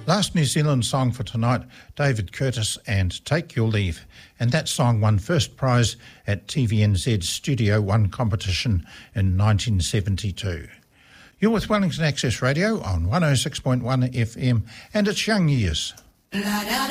Last New Zealand song for tonight, David Curtis and Take Your Leave. And that song won first prize at TVNZ's Studio One competition in 1972. You're with Wellington Access Radio on 106.1 FM, and it's Young Years. La, da, da.